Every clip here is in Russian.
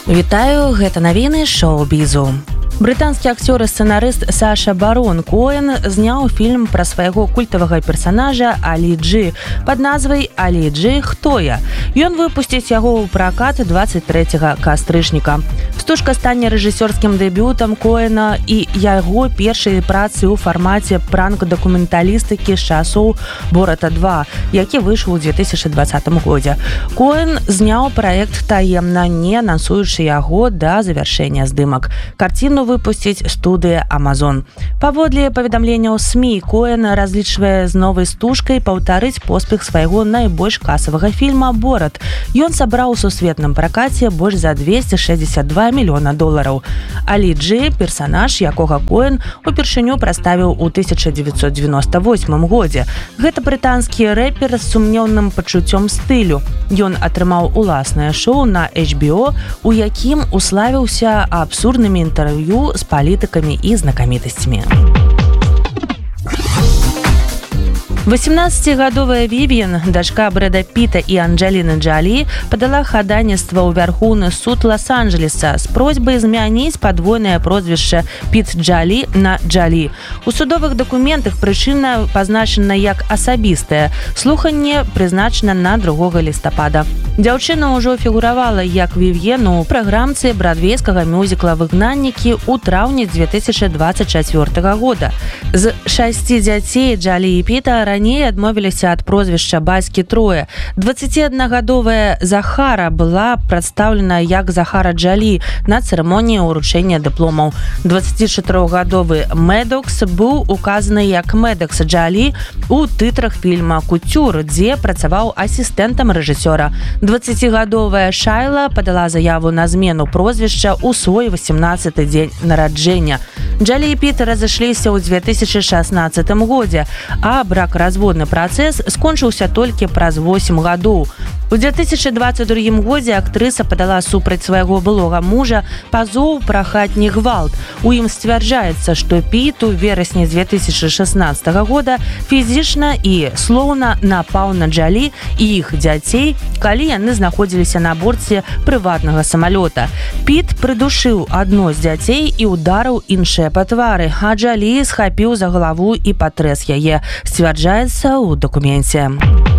Вітаю, гэта навіны шоу-бізу. Брытанскі акцёр і сцэнарыст Саша Барон Коэн зняў фільм пра свайго культавага персанажа Алі Джы пад назвай «Алі Джы. Хто я?». Ён выпусціць яго ў пракат 23 кастрычніка. Стужка стане рэжысёрскім дэбютам Коэна і яго першай працы ў фармаце пранк-дакументалістыкі з часоў «Бората 2», які выйшаў у 2020 годзе. Коэн зняў праект таемна, не анансуючы яго да завяршэння здымак. Карціну выпусціць студыя Amazon. Паводле паведамленняў СМІ, Коэн разлічвае з новай стужкай паўтарыць поспех свайго найбольш касавага фільма «Борат». Ён сабраў у сусветным пракаце больш за $262 мільёна. Алі Джы, персанаж, якога Коэн упершыню прадставіў у 1998 годзе. Гэта брытанскі рэпер з сумнеўным пачуццём стылю. Ён атрымаў уласнае шоу на HBO, у якім уславіўся абсурднымі інтэрв'ю з палітыкамі і знакамітасцямі. 18-гадовая Вівіен, дачка Брэда Піта і Анджэліны Джолі, падала хадайніцтва ў Вярхоўны суд Лас-Анджелеса з просьбай змяніць падвойнае прозвішча Піт Джолі на Джолі. У судовых дакументах прычына пазначана як асабістая. Слуханне прызначана на 2 лістапада. Дзяўчына ўжо фігуравала як Вівіен у праграмцы брадвейскага мюзікла «Выгнаннікі» ў траўні 2024 года. З 6 дзяцей Джолі і Піта раней адмовіліся ад прозвішча бацькі трое. 21-гадовая Захара была прадстаўлена як Захара Джолі на цырымоніі ўручэння дыпломаў. 24-гадовы Мэдокс быў указаны як Мэдокс Джолі у тытрах фільма «Куцюр», дзе працаваў асістэнтам рэжысёра. 20-гадовая Шайла падала заяву на змену прозвішча ў свой 18-й дзень нараджэння. Джолі і Піт разышліся ў 2016 годзе, а брак-разводны працэс скончыўся толькі праз 8 гадоў. У 2022 годзе актрыса падала супраць свайго былога мужа пазоў пра хатні гвалт. У ім сцвярджаецца, што Піт у верасні 2016 года фізічна і слоўна напаў на Джолі і іх дзяцей, калі яны знаходзіліся на борце прыватнага самалёта. Піт прыдушыў адно з дзяцей і ударыў іншыя па твары, а Джолі схапіў за галаву і патрэс яе, сцвярджаецца ў дакуменце.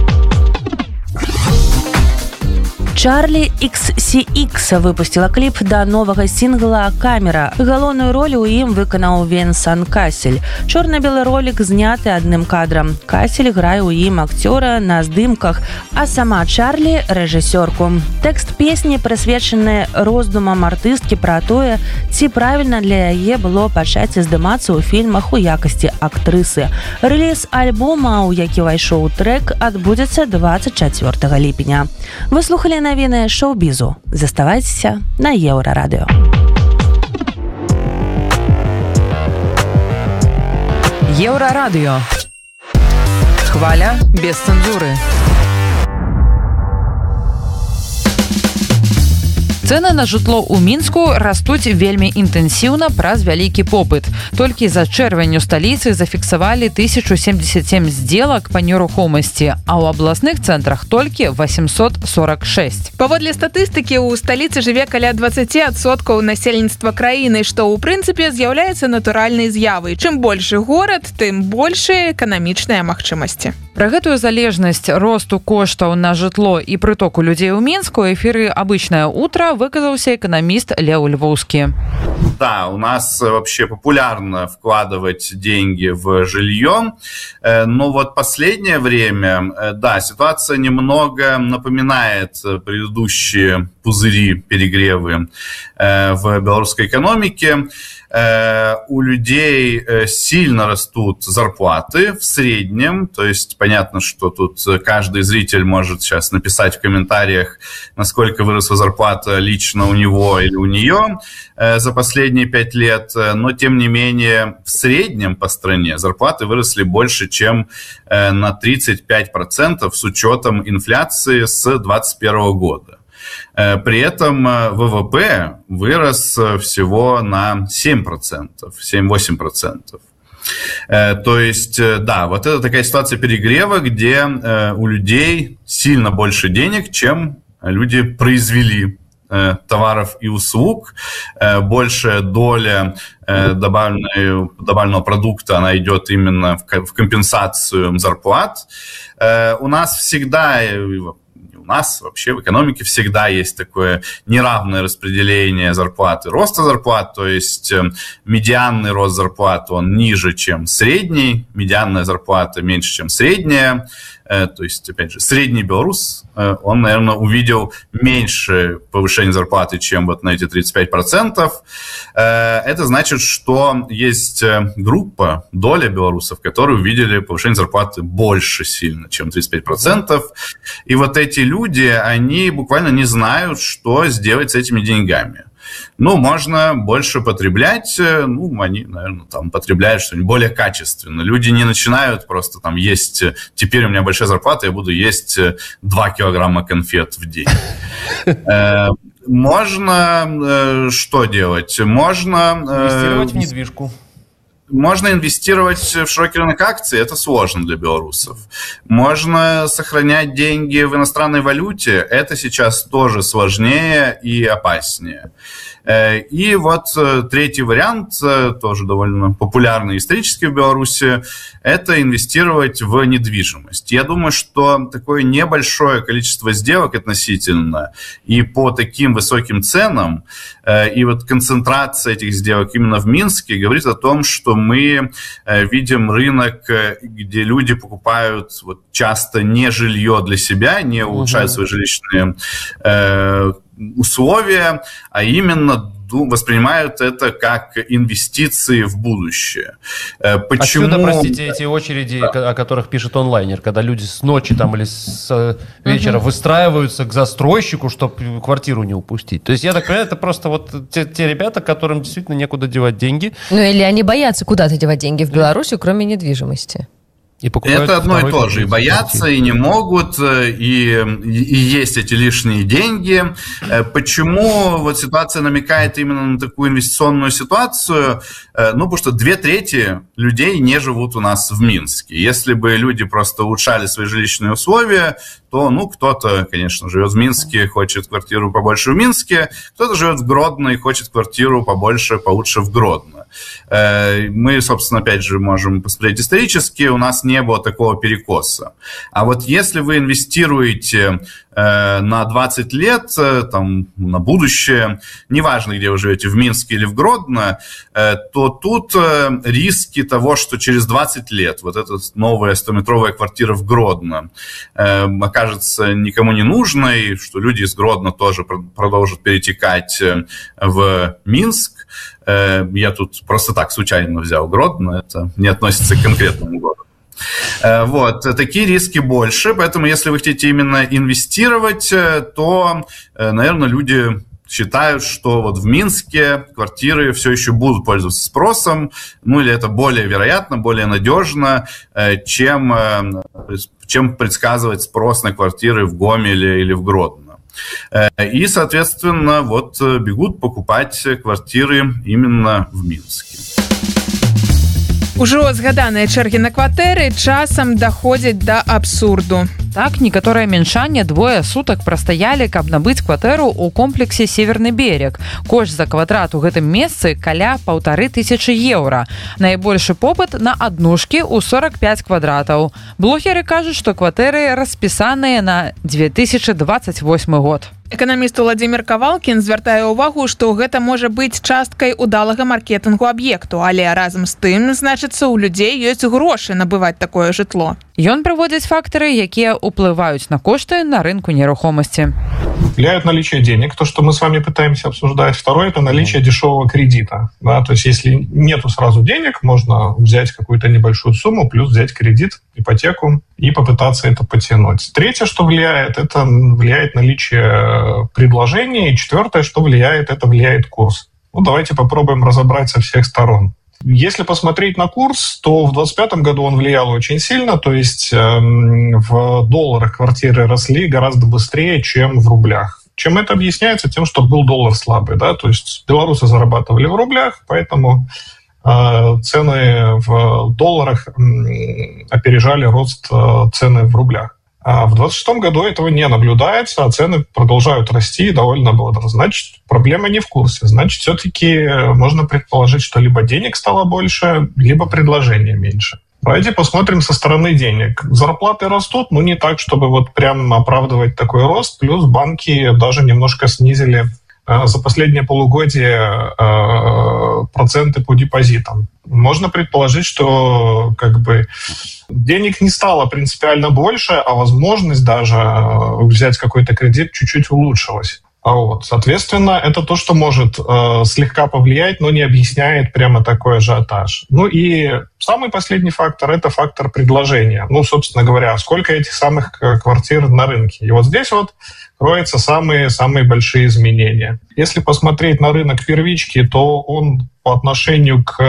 Чарлі XCX выпусціла кліп да новага сінгла «Камера». Галоўную ролю ў ім выканаў Венсан Кассель. Чорна-белы ролік зняты адным кадрам. Кассель грае ў ім акцёра на здымках, а сама Чарлі – рэжысёрку. Тэкст песні прысвечаны роздумам артысткі пра тое, ці правільна для яе было пачаць здымацца ў фільмах у якасці актрысы. Рэліз альбома, у які ўвайшоў трэк, адбудзецца 24 ліпеня. Вы слухалі навіны шоу-бізу. Заставайцеся на Еўрарадыё. Еўрарадыё. Хваля без цэнзуры. Цэны на жытло ў Мінску растуць вельмі інтэнсіўна праз вялікі попыт. Толькі за чэрвень у сталіцы зафіксавалі 1077 здзелак па нерухомасці, а ў абласных цэнтрах толькі 846. Паводле статыстыкі, у сталіцы жыве каля 20% насельніцтва краіны, што ў прынцыпе з'яўляецца натуральнай з'явай. Чым большы горад, тым большыя эканамічныя магчымасці. Пра гэтую залежнасць росту коштаў на жытло і прытоку людзей у Мінску ў эфіры «Обычное утро» выказался экономист Лео Львовский. Да, у нас вообще популярно вкладывать деньги в жилье, но вот последнее время, да, ситуация немного напоминает предыдущие пузыри, перегревы в белорусской экономике. У людей сильно растут зарплаты в среднем, то есть понятно, что тут каждый зритель может сейчас написать в комментариях, насколько выросла зарплата лично у него или у нее за последние 5 лет, но тем не менее в среднем по стране зарплаты выросли больше, чем на 35% с учетом инфляции с 2021 года. При этом ВВП вырос всего на 7%, 7-8%. То есть, да, вот это такая ситуация перегрева, где у людей сильно больше денег, чем люди произвели товаров и услуг, большая доля добавленного продукта, она идет именно в компенсацию зарплат. У нас всегда... У нас вообще в экономике всегда есть такое неравное распределение зарплаты, роста зарплат, то есть медианный рост зарплат, он ниже, чем средний, медианная зарплата меньше, чем средняя. То есть, опять же, средний белорус, он, наверное, увидел меньше повышения зарплаты, чем вот на эти 35%. Это значит, что есть группа, доля белорусов, которые увидели повышение зарплаты больше сильно, чем 35%. И вот эти люди, они буквально не знают, что сделать с этими деньгами. Можно больше потреблять, они, наверное, там потребляют что-нибудь более качественно. Люди не начинают просто там есть, теперь у меня большая зарплата, я буду есть 2 килограмма конфет в день. Можно что делать? Можно... Инвестировать в недвижку. Можно инвестировать в широкий рынок акций, это сложно для белорусов. Можно сохранять деньги в иностранной валюте, это сейчас тоже сложнее и опаснее. И вот третий вариант, тоже довольно популярный исторически в Беларуси, это инвестировать в недвижимость. Я думаю, что такое небольшое количество сделок относительно и по таким высоким ценам, и вот концентрация этих сделок именно в Минске говорит о том, что мы видим рынок, где люди покупают вот часто не жилье для себя, не улучшают свои жилищные условия, а именно воспринимают это как инвестиции в будущее. Почему? Отсюда, простите, эти очереди, о которых пишет онлайнер, когда люди с ночи там или с вечера выстраиваются к застройщику, чтобы квартиру не упустить. То есть, я так понимаю, это просто вот те ребята, которым действительно некуда девать деньги. Или они боятся куда-то девать деньги в Беларуси, кроме недвижимости. Это одно и то же. И боятся, и не могут, и есть эти лишние деньги. Почему вот ситуация намекает именно на такую инвестиционную ситуацию? Потому что 2/3 людей не живут у нас в Минске. Если бы люди просто улучшали свои жилищные условия, то, кто-то, конечно, живет в Минске, хочет квартиру побольше в Минске, кто-то живет в Гродно и хочет квартиру побольше, получше в Гродно. Мы, собственно, опять же, можем посмотреть исторически, у нас не было такого перекоса. А вот если вы инвестируете на 20 лет, там, на будущее, неважно, где вы живете, в Минске или в Гродно, то тут риски того, что через 20 лет вот эта новая 100-метровая квартира в Гродно окажется никому не нужной, что люди из Гродно тоже продолжат перетекать в Минск. Я тут просто так случайно взял Гродно, это не относится к конкретному городу. Вот, такие риски больше, поэтому если вы хотите именно инвестировать, то, наверное, люди считают, что вот в Минске квартиры все еще будут пользоваться спросом, или это более вероятно, более надежно, чем предсказывать спрос на квартиры в Гомеле или в Гродно. И, соответственно, вот бегут покупать квартиры именно в Минске. Ужо згаданыя чэргі на кватэры часам даходзяць да абсурду. Так, некаторыя мінчане 2 сутак прастаялі, каб набыць кватэру ў комплексе Северны берег. Кошт за квадрат у гэтым месцы каля 1500 еўра. Найбольшы попыт на аднушкі ў 45 квадратаў. Блогеры кажуць, што кватэры распісаныя на 2028 год. Эканаміст Владзімір Кавалкін звяртае ўвагу, што гэта можа быць часткай удалага маркетынгу аб'екту, але разам з тым, значыцца, у людзей ёсць грошы набываць такое жытло. Ён прыводзіць фактары, якія ўплываюць на кошты на рынку нерухомости. Влияют наличие денег, то, что мы с вами пытаемся обсуждать. Второе – это наличие дешевого кредита. Да? То есть, если нету сразу денег, можно взять какую-то небольшую сумму, плюс взять кредит, ипотеку и попытаться это потянуть. Третье, что влияет, это влияет наличие предложений. И четвертое, что влияет, это влияет курс. Давайте попробуем разобрать со всех сторон. Если посмотреть на курс, то в 2025 году он влиял очень сильно, то есть в долларах квартиры росли гораздо быстрее, чем в рублях. Чем это объясняется? Тем, что был доллар слабый, да, то есть белорусы зарабатывали в рублях, поэтому цены в долларах опережали рост цены в рублях. А в 2026 году этого не наблюдается, а цены продолжают расти довольно бодро. Значит, проблема не в курсе. Значит, все-таки можно предположить, что либо денег стало больше, либо предложения меньше. Давайте посмотрим со стороны денег. Зарплаты растут, но не так, чтобы вот прям оправдывать такой рост. Плюс банки даже немножко снизили за последнее полугодие проценты по депозитам. Можно предположить, что как бы денег не стало принципиально больше, а возможность даже взять какой-то кредит чуть-чуть улучшилась. Вот. Соответственно, это то, что может слегка повлиять, но не объясняет прямо такой ажиотаж. Ну и самый последний фактор – это фактор предложения. Ну, собственно говоря, сколько этих самых квартир на рынке. И вот здесь вот кроются самые большие изменения. Если посмотреть на рынок первички, то он по отношению к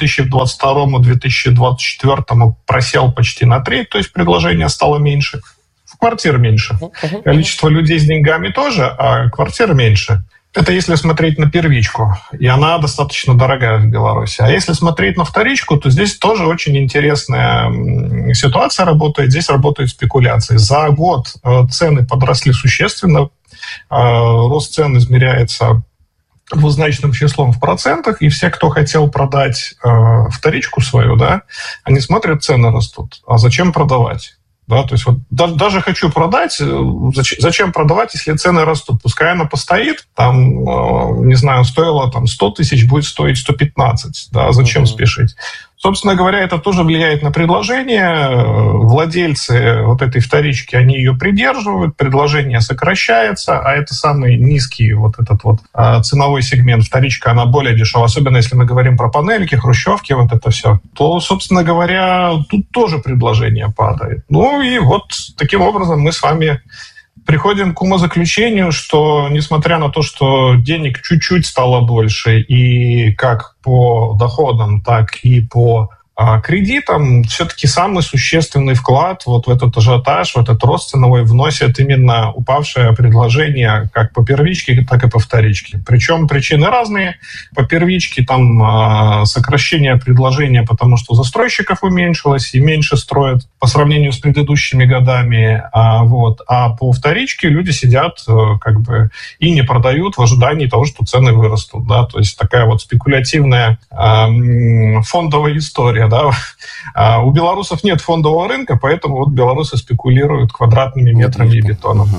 2022-2024 просел почти на треть, то есть предложение стало меньше. Квартир меньше. Количество людей с деньгами тоже, а квартир меньше. Это если смотреть на первичку, и она достаточно дорогая в Беларуси. А если смотреть на вторичку, то здесь тоже очень интересная ситуация работает. Здесь работают спекуляции. За год цены подросли существенно. Рост цен измеряется двузначным числом в процентах, и все, кто хотел продать вторичку свою, да, они смотрят, цены растут. А зачем продавать? Да, то есть вот даже хочу продать, зачем продавать, если цены растут? Пускай она постоит, там, не знаю, стоило там 100 тысяч, будет стоить 115, да, зачем спешить? Собственно говоря, это тоже влияет на предложение. Владельцы вот этой вторички, они ее придерживают, предложение сокращается, а это самый низкий вот этот вот ценовой сегмент. Вторичка, она более дешевая, особенно если мы говорим про панельки, хрущевки, вот это все. То, собственно говоря, тут тоже предложение падает. Ну и вот таким образом мы с вами приходим к умозаключению, что несмотря на то, что денег чуть-чуть стало больше, и как по доходам, так и по кредитам, все-таки самый существенный вклад вот в этот ажиотаж, в этот рост ценовой вносит именно упавшее предложение как по первичке, так и по вторичке. Причем причины разные. По первичке там сокращение предложения, потому что застройщиков уменьшилось и меньше строят по сравнению с предыдущими годами. А по вторичке люди сидят как бы и не продают в ожидании того, что цены вырастут. Да? То есть такая вот спекулятивная фондовая история. Да? У белорусов нет фондового рынка, поэтому вот белорусы спекулируют квадратными метрами и бетоном.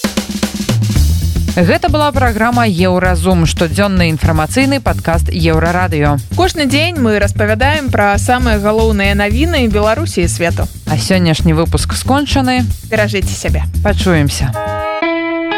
Гэта была праграма «Еўразум», штодзённы інфармацыйны падкаст Еўрарадыё. Кожны дзень мы распавядаем пра самыя галоўныя навіны Беларусі і свету. А сённяшні выпуск скончаны. Беражыце сябе. Пачуемся.